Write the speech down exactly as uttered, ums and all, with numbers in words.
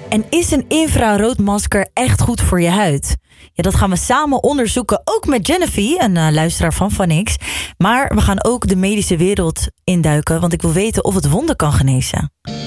En is een infraroodmasker echt goed voor je huid? Ja, dat gaan we samen onderzoeken, ook met Genevieve, een uh, luisteraar van Van X. Maar we gaan ook de medische wereld induiken, want ik wil weten of het wonden kan genezen.